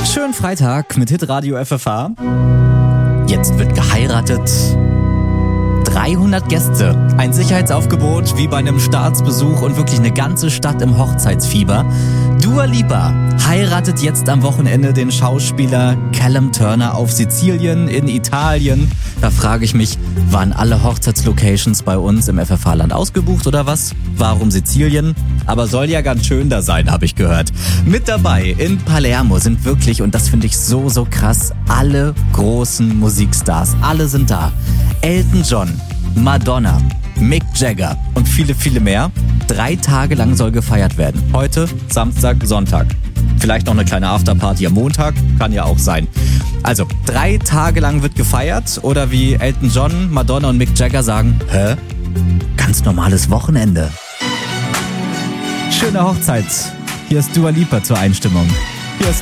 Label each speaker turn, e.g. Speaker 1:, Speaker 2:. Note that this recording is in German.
Speaker 1: Schönen Freitag mit Hitradio FFH. Jetzt wird geheiratet. 300 Gäste, ein Sicherheitsaufgebot wie bei einem Staatsbesuch und wirklich eine ganze Stadt im Hochzeitsfieber. Dua Lipa heiratet jetzt am Wochenende den Schauspieler Callum Turner auf Sizilien in Italien. Da frage ich mich, waren alle Hochzeitslocations bei uns im FFH-Land ausgebucht oder was? Warum Sizilien? Aber soll ja ganz schön da sein, habe ich gehört. Mit dabei in Palermo sind wirklich, und das finde ich so krass, alle großen Musikstars. Alle sind da. Elton John, Madonna, Mick Jagger und viele mehr. 3 Tage lang soll gefeiert werden. Heute, Samstag, Sonntag. Vielleicht noch eine kleine Afterparty am Montag, kann ja auch sein. Also, 3 Tage lang wird gefeiert oder wie Elton John, Madonna und Mick Jagger sagen, ganz normales Wochenende. Schöne Hochzeit. Hier ist Dua Lipa zur Einstimmung.